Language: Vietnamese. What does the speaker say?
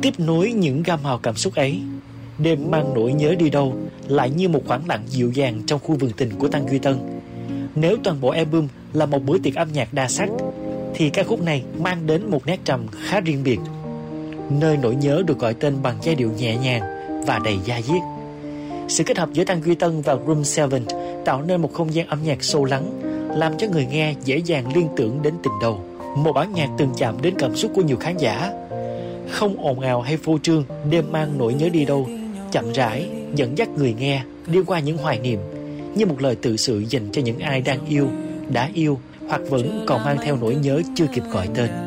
Tiếp nối những gam màu cảm xúc ấy, Đêm mang nỗi nhớ đi đâu lại như một khoảng lặng dịu dàng trong khu vườn tình của Tăng Duy Tân. Nếu toàn bộ album là một bữa tiệc âm nhạc đa sắc, thì ca khúc này mang đến một nét trầm khá riêng biệt, nơi nỗi nhớ được gọi tên bằng giai điệu nhẹ nhàng và đầy da diết. Sự kết hợp giữa Tăng Duy Tân và Room 7 tạo nên một không gian âm nhạc sâu lắng, làm cho người nghe dễ dàng liên tưởng đến tình đầu. Một bản nhạc từng chạm đến cảm xúc của nhiều khán giả. Không ồn ào hay phô trương, Đêm mang nỗi nhớ đi đâu chậm rãi dẫn dắt người nghe đi qua những hoài niệm, như một lời tự sự dành cho những ai đang yêu, đã yêu hoặc vẫn còn mang theo nỗi nhớ chưa kịp gọi tên.